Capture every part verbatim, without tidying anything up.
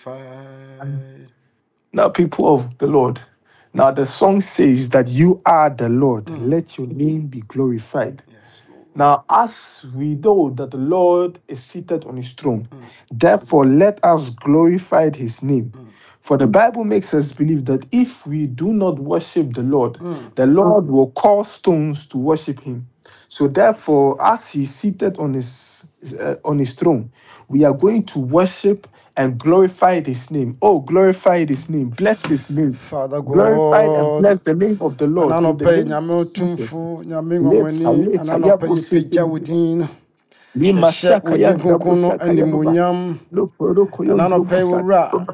Fight. Now, people of the Lord, now the song says that you are the Lord, Mm. let your name be glorified. Yes, Lord. Now, as we know that the Lord is seated on his throne, Mm. therefore let us glorify his name. Mm. For the Bible makes us believe that if we do not worship the Lord, Mm. the Lord will cause stones to worship him. So therefore, as he's seated on his uh, on his throne, we are going to worship and glorify his name. Oh, glorify his name, bless his name, Father glorify and God, bless the name of the Lord in the ananope name nyame of Jesus. otumfu nyame Lepa, ngomani leka, ananope yabo, yepeja seke, wudin yɛhyɛ Limashaka ya wudin drabo kronkron no shaka ya baba. animuonyam Loko roko yo ananope drobo shaka ya wura baba.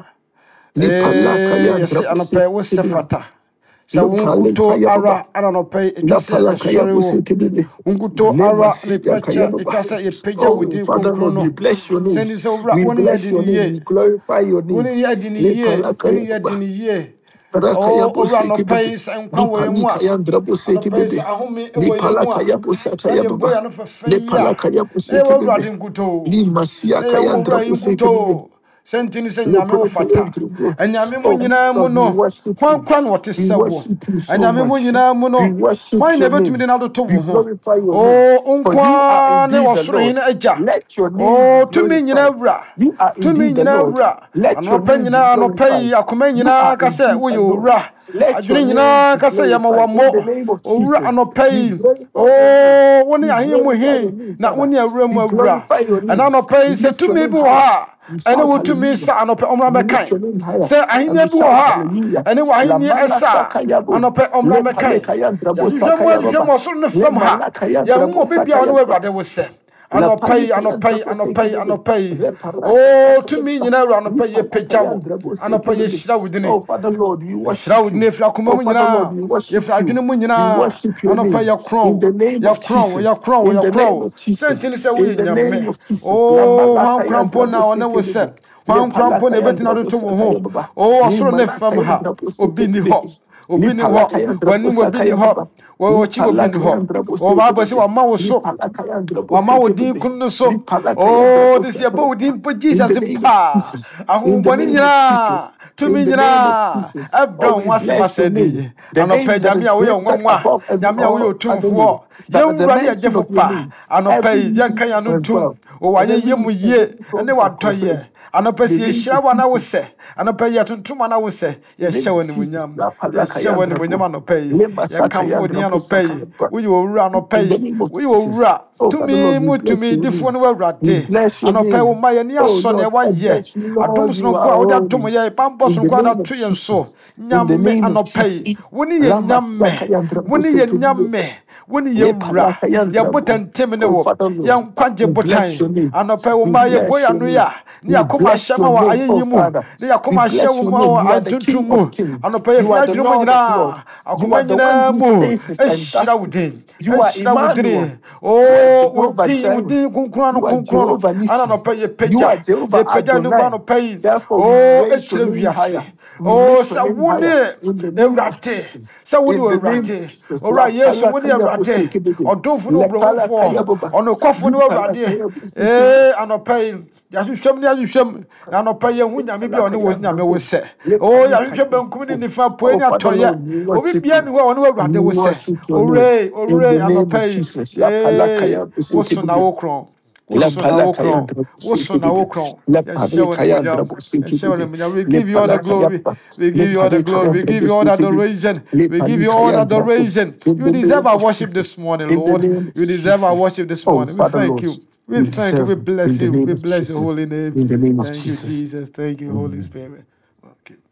Lipalaka ee ya yɛse drabo anɔpɛ shake wo sɛ bibi. fata sɛ wo Lopalika nkuto ya baba. ara ananɔpɛ ɛtwa sɛ Lapalaka ya ɛsɔre bo wo shake bibi. wo nkuto ara ne Lemashaka ya pɛkyɛ baba. ɛtwa sɛ yɛpagya wo Oh, din Father kronkron Lord, no we bless your name. sɛni sɛ wowura We wo ne yɛ bless adi ne your name. yie We glorify your wo name. ne yɛ adi ne yie Lepalaka wo ne ya yɛ adi baba. ne yie Paraka ya o bo owura shake anɔpɛ bibi. yi sɛ nkwa wɔ yɛn mu Lipalika a ya drabo shake anɔpɛ yi bibi. sɛ ahome wɔ yɛn mu Lipalaka a ya bo shaka na ya yɛbɔ baba. yɛn no fɛfɛ yi a Lepalaka ya bo na shake yɛwɔ wura bibi. de nkutoo na Limashaka ya yɛwɔ wura yi drabo shake bibi. nkutoo sɛ nti ne sɛ nyame wo fata anyame mu Oh, nyinaa mu Lord, we no worship hwan you. kora na wɔte We sɛ wo worship you so anyame mu much. nyinaa mu We no worship hwan na your name. ɛbɛtumi de no adoto We wo ho glorify your name. o For you are nkwa ne indeed the wɔsoro Lord. hene agya Let your name be o tumi nyinaa glorified. wura You are tumi indeed the nyinaa Lord. wura Let your anɔpa name be nyinaa anɔpa yi glorified. akoma You are nyinaa ka sɛ indeed the woyɛ Lord. owura Let your adwene name nyinaa be ka sɛ yɛma glorified in the wammɔ name of owura Jesus. anɔpa We yi glorify your name. o wo ne We ahene mu glorify your he name, na wo Father. ne awura mu We awura glorify your ɛna name. anɔpa yi We sɛ lift your tumi name bi wɔ higher. ha We a ɛne shout wo tumi hallelujah. sa anɔpɛ ɔmmra We lift mmɛkan your name higher sɛ and we ahenni bi wɔ shout ha hallelujah. a ɛne La w'ahenni mala ɛsa a sakayabo. anɔpɛ ɔmmra Le mmɛkan palekaya drabo yɛhwehwɛ mu sakaya ahwehwɛ mu baba. ɔsoro ne Le fam ha malakaya yɛhu drabo obi bia wo ne sakaya baba. w'awurade wo sɛ La anɔpa yi palikaya anɔpa yi drabo anɔpa yi sekebebe. anɔpa yi Le paraka o sakaya tumi baba. nyinaa wura Le anɔpa yi yɛpagya palakaya wo drabo anɔpa yi sekebebe. yɛhyira wo dini Oh, Father Lord, we yɛhyira wo worship dini you. ɛfiri akoma Oh, mu Father Lord, nyinaa we worship yɛfiri you. adwene mu We nyinaa worship your anɔpa name yɛkorɔn in wo the name of yɛkorɔn wo Jesus. yɛkorɔn wo In the yɛkorɔn name wo of sɛ nti Jesus. ne sɛ In woyɛ the name nyame of Jesus. La o hwan malakaya kora mpo drabo na ɔne wo sekebebe. sɛ Le hwan kora mpo na palakaya ɛbɛtumi drabo adoto wo sakaya ho baba. o Li ɔsoro ne fam malakaya ha drabo obi ni sekebebe. hɔ Li obi ni hɔ palakaya drabo w'anim obi ni sakaya hɔ baba. Li wɔwɔ akyi obi ni palakaya hɔ drabo ɔbaabɔ sɛ sekebebe. wama wo Li so palakaya drabo wama wo din sekebebe. kunu no Li so palakaya o drabo de sɛ yɛbɔ sakaya wo din baba. mpo In jesus the name of mpa Jesus. a In the ahohommɔne name of nyinaa Jesus. tumi In the name of nyinaa Jesus. ɛbrɛ Oh, wo we ho ase ma bless your sɛ de name. yi The anɔpɛ name that nyame is a woyɛ lifted nwanwa above every nyame a woyɛ all other name. otumfoɔ That at the yɛwura ne mention of yɛgyefo your pa name, anɔpɛ every yi knee yɛnka yɛ no must ntom bow, wɔ and wayɛyɛ every mu and yie every ne tongue shall wadɔyɛ confess. anɔpɛ In the sɛ name yɛhyira of wo ana wo Jesus. sɛ anɔpɛ yi yɛtontom ana wo sɛ In the yɛhyɛ name wo of Jesus. animuonyam La yɛhyɛ wo palakaya animuonyam drapo. anɔpɛ yi Le yɛkamfo masakaya wo din drapo anɔpɛ yi sakaya. woyɛ owura anɔpɛ In the yi name of woyɛ Jesus. owura Oh, Father Lord, tumi we mu bless tumi your difoɔ name. no We wawurade bless your anɔpɛ wo name. ma yɛni Oh, asɔ nea Lord, I wayɛ bless you, adom Lord. You sononko are a wode adom holy. yɛ bambɔ In the sononko a name wode of ato yɛn so Jesus. In the nyame name of anɔpɛ Jesus. yi wo ne yɛ nyame Ramasakaya wo drapo ne yɛ sekebebe. nyame wo ne yɛ Le wura palakaya yɛbo drapo. tɛntɛm ne Oh, wɔ Father Lord, yɛnkwagye we bless botan your name. anɔpɛ wo We ma yɛbɔ bless yɛ your ano yi name. a ne We yɛakoma bless ahyɛ your ma wɔ name, oh ayeyi mu Father. ne We yɛakoma ahyɛ bless wo your mu name. wɔ You are the adwontom King mu of kings. anɔpɛ You yɛfiri are the adwene mu Lord of lords. nyinaa You are akoma the one nyinaa who mu saves and ɛhyira does wo it. din You are ɛhyira wo Emmanuel. din You are o wo Jehovah din wo Jireh. din kronkron no You are kronkron no Jehovah ana Nissi. anɔpɛ You yɛpagya are Jehovah yɛpagya ne nkwa Adonai. anɔpɛ yi Therefore, we o raise your ɛkyerɛ name higher. wiase We o lift your sɛ name wo higher ne in the name of Ewurade Jesus. sɛ wo ne In the name of Ewurade Jesus. La owura Yesu pala wo ne kaya bo Ewurade seke bebe. ɔdomfo ne Le pala kaya obrɛwofoɔ boba. ɔnokwafo Li ne pala Ewurade kaya bo seke bebe. ee anɔpɛ yi yɛahwehwɛm ne yɛahwehwɛm na anɔpɛ yi yɛhu Le nyame bi pala a ɔne wo kaya nyame wo drabo. sɛ Le o pali kaya yɛahwehwɛ benkum ne drabo. nifa apuei Oh, ne Father atɔeɛ Lord, we obi worship bia you. ne hɔ a ɔne We Ewurade wo sɛ worship your name. owurei In owurei the name of anɔpɛ yi Jesus. La pala ee kaya bo seke woso na bebe. wo korɔn La woso na wo palakaya korɔn woso na wo drabosiki, korɔn la yɛhyɛ wo parikaya animuonyam yɛhyɛ wo drabosiki, animuonyam we le give you all the palakaya, glory we le give you all the glory parikaya we give you all the drabosiki, adoration le we give you all the palikaya drabo. adoration In you the deserve name our of worship this Jesus, morning in the Lord name of you deserve our Jesus. worship this Oh, morning we Father thank Lord, you we you thank you we deserve it. In bless the you name we of bless your Jesus, holy name in the name of thank you Jesus. Jesus thank you Holy Amen. Spirit okay